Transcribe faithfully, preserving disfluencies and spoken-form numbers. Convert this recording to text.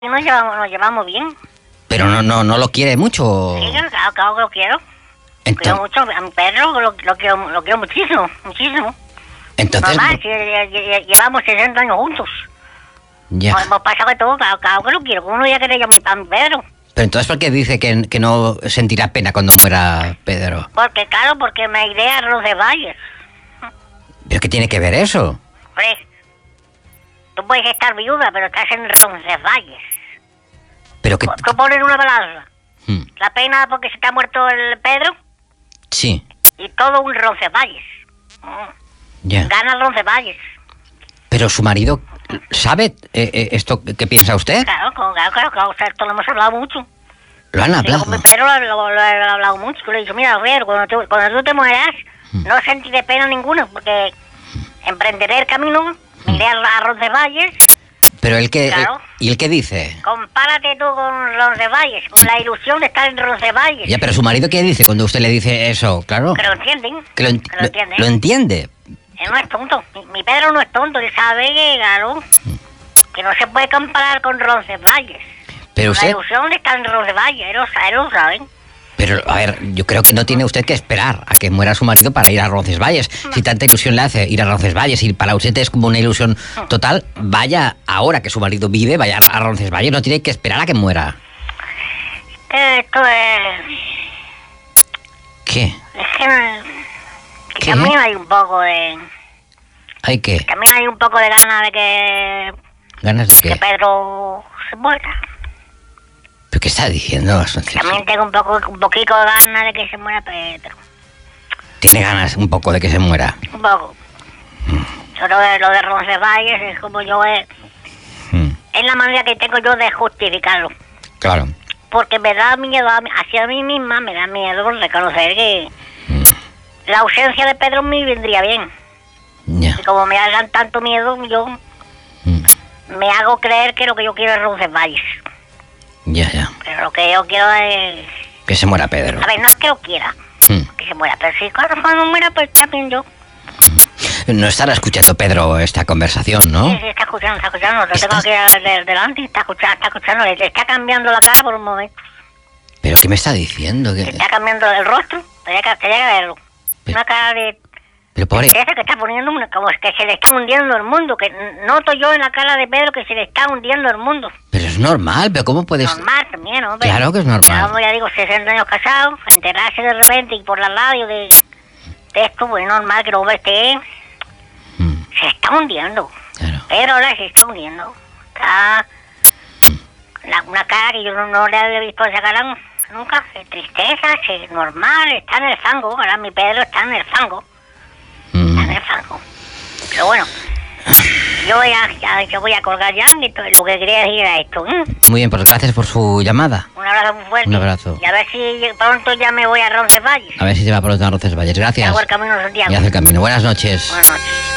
nos llevamos, nos llevamos bien. Pero no, no, no lo quiere mucho. Sí, claro, claro que lo quiero. Entonces, Quiero mucho a mi perro, lo, lo, quiero, lo quiero muchísimo, muchísimo. entonces Normal, si, lle- lle- llevamos sesenta años juntos. ya. Nos hemos pasado de todo, claro, claro que lo quiero. ¿Cómo no voy a querer yo a mi, a mi Pedro? Pero entonces, ¿por qué dice que, que no sentirá pena cuando muera Pedro? Porque, claro, porque me iré a Roncesvalles. ¿Pero qué tiene que ver eso? Hombre, tú puedes estar viuda, pero estás en Roncesvalles. Pero que... Tú pones una balanza. Hmm, La pena porque se te ha muerto el Pedro sí, y todo un Roncesvalles. Mm. ya. Gana Roncesvalles. Pero su marido, ¿sabe eh, eh, esto que piensa usted? Claro, claro, claro, claro, o sea, esto lo hemos hablado mucho. Lo han Digo, hablado. con mi perro lo, lo- lo he hablado mucho. Yo le he dicho, mira, Pedro, cuando tú, cuando tú te mueras, no sentiré pena ninguna, porque emprenderé el camino, me iré a, a Roncesvalles. Pero él que... Claro. eh, ¿y él qué dice? Compárate tú con Roncesvalles, con la ilusión de estar en Roncesvalles. Ya, pero su marido qué dice cuando usted le dice eso, claro. Que lo entienden. Que lo, ent- que lo entienden. lo entiende. Él no es tonto. Mi, mi Pedro no es tonto. Él sabe que, claro, que no se puede comparar con Roncesvalles. Pero La usted... ilusión de estar en Roncesvalles, él lo sabe, él lo sabe. Pero, a ver, yo creo que no tiene usted que esperar a que muera su marido para ir a Roncesvalles. Si tanta ilusión le hace ir a Roncesvalles y para usted es como una ilusión total, vaya ahora que su marido vive, vaya a Roncesvalles, no tiene que esperar a que muera. Esto es... ¿Qué? Es que, que ¿Qué? también hay un poco de... ¿Hay qué? También hay un poco de ganas de que, ¿Ganas de que qué? Pedro se muera. ¿Pero qué está diciendo, Asunción? También tengo un poco un poquito de ganas de que se muera Pedro. Tiene ganas un poco de que se muera. Un poco. Yo lo de, lo de Roncesvalles es como yo... Es, Mm, es la manera que tengo yo de justificarlo. claro. Porque me da miedo, a mí- hacia mí misma me da miedo reconocer que la ausencia de Pedro me vendría bien. Ya. Y como me hagan tanto miedo, yo Mm, me hago creer que lo que yo quiero es Roncesvalles. ya, ya. Pero lo que yo quiero es... Que se muera Pedro. A ver, no es que lo quiera, Mm. que se muera. Pero si claro, cuando muera, pues también yo. No estará escuchando Pedro esta conversación, ¿no? Sí, sí, está escuchando, está escuchando. Lo ¿Estás? tengo aquí de- delante, está escuchando, está escuchando. Le, le está cambiando la cara por un momento. ¿Pero qué me está diciendo? Le ¿Qué? está cambiando el rostro. Tenía que, tenía que verlo. Pero- Una cara de... Pero pobre... Ese que está poniendo una, como es que se le está hundiendo el mundo, que n- noto yo en la cara de Pedro que se le está hundiendo el mundo. Pero es normal, pero ¿cómo puedes...? Normal también, hombre. Claro que es normal. Como ya digo, sesenta años casados, enterarse de repente y por la radio de, de esto, pues es normal que el hombre esté... Mm, Se está hundiendo. claro. Pero ahora se está hundiendo. Está... la- una cara que yo no, no le había visto esa cara nunca. De tristeza, es normal, está en el fango. Ahora mi Pedro está en el fango. Mm, Está en el fango. Pero bueno, yo voy a, ya, yo voy a colgar ya. Esto, lo que quería decir era esto. ¿eh? Muy bien, pues gracias por su llamada. Un abrazo muy fuerte. Un abrazo. Y a ver si pronto ya me voy a Roncesvalles. A ver si se va por los Roncesvalles. Gracias. Hago el camino de Santiago. Y hace el camino. Buenas noches. Buenas noches.